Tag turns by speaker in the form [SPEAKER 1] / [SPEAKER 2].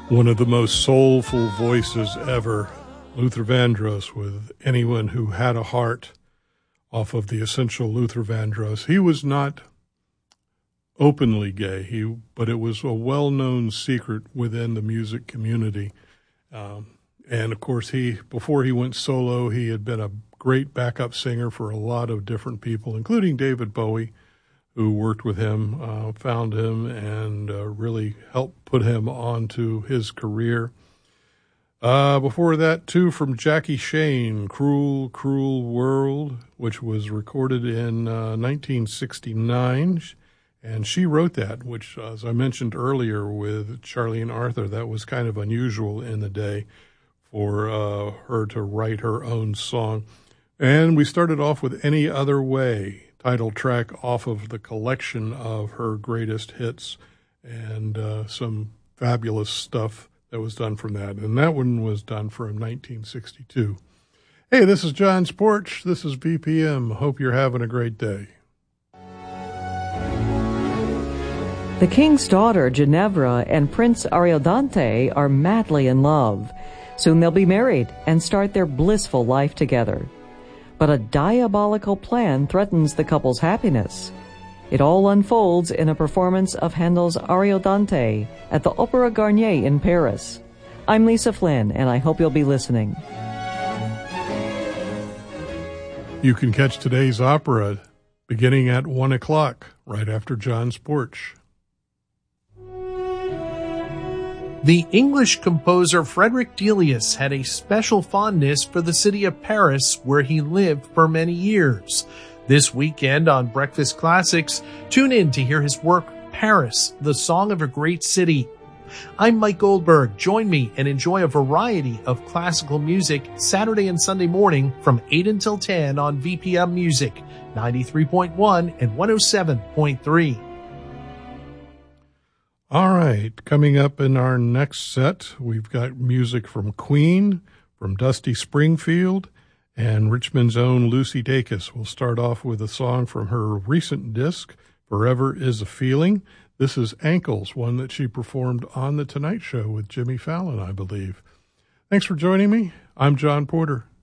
[SPEAKER 1] One of the most soulful voices ever, Luther Vandross, with Anyone Who Had a Heart off of the Essential Luther Vandross. He was not openly gay, but it was a well-known secret within the music community. And of course, before he went solo, he had been a great backup singer for a lot of different people, including David Bowie, who worked with him, found him, and really helped put him onto his career. Before that, too, from Jackie Shane, Cruel, Cruel World, which was recorded in 1969. And she wrote that, which, as I mentioned earlier with Charlene Arthur, that was kind of unusual in the day for her to write her own song. And we started off with Any Other Way, title track off of the collection of her greatest hits, and some fabulous stuff that was done from that. And that one was done from 1962. Hey, this is John's Porch. This is BPM. Hope you're having a great day.
[SPEAKER 2] The king's daughter, Ginevra, and Prince Ariodante are madly in love. Soon they'll be married and start their blissful life together. But a diabolical plan threatens the couple's happiness. It all unfolds in a performance of Handel's Ariodante at the Opéra Garnier in Paris. I'm Lisa Flynn, and I hope you'll be listening.
[SPEAKER 1] You can catch today's opera beginning at 1 o'clock, right after John's Porch.
[SPEAKER 3] The English composer Frederick Delius had a special fondness for the city of Paris, where he lived for many years. This weekend on Breakfast Classics, tune in to hear his work, Paris, the Song of a Great City. I'm Mike Goldberg. Join me and enjoy a variety of classical music Saturday and Sunday morning from 8 until 10 on VPM Music, 93.1 and 107.3.
[SPEAKER 1] All right, coming up in our next set, we've got music from Queen, from Dusty Springfield, and Richmond's own Lucy Dacus. We'll start off with a song from her recent disc, Forever is a Feeling. This is Ankles, one that she performed on The Tonight Show with Jimmy Fallon, I believe. Thanks for joining me. I'm John Porter.